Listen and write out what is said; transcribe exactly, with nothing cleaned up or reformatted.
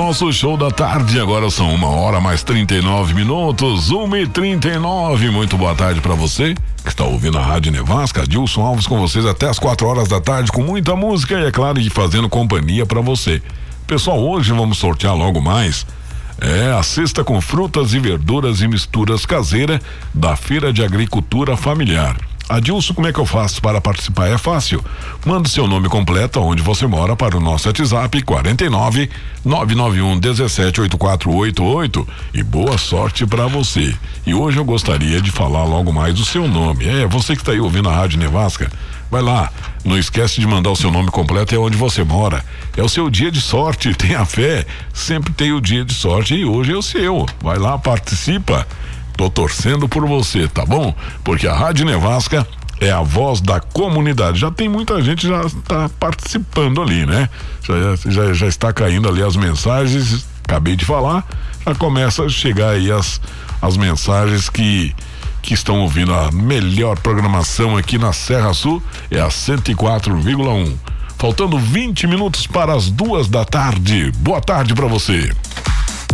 nosso show da tarde. Agora são uma hora mais trinta e nove minutos, uma e trinta e nove. Muito boa tarde pra você que está ouvindo a Rádio Nevasca. Adilson Alves com vocês até as quatro horas da tarde com muita música e, é claro, e fazendo companhia pra você. Pessoal, hoje vamos sortear logo mais É a cesta com frutas e verduras e misturas caseira da Feira de Agricultura Familiar. Adilson, como é que eu faço para participar? É fácil. Manda seu nome completo, onde você mora, para o nosso WhatsApp quarenta e nove, nove nove um, dezessete, oitenta e quatro oitenta e oito e boa sorte para você. E hoje eu gostaria de falar logo mais o seu nome. É, você que está aí ouvindo a Rádio Nevasca, vai lá, não esquece de mandar o seu nome completo e onde você mora. É o seu dia de sorte, tenha fé, sempre tem o dia de sorte e hoje é o seu. Vai lá, participa. Tô torcendo por você, tá bom? Porque a Rádio Nevasca é a voz da comunidade. Já tem muita gente já está participando ali, né? Já, já, já está caindo ali as mensagens, acabei de falar, já começa a chegar aí as, as mensagens que, que estão ouvindo a melhor programação aqui na Serra Sul, é a cento e quatro vírgula um. Faltando vinte minutos para as duas da tarde. Boa tarde para você.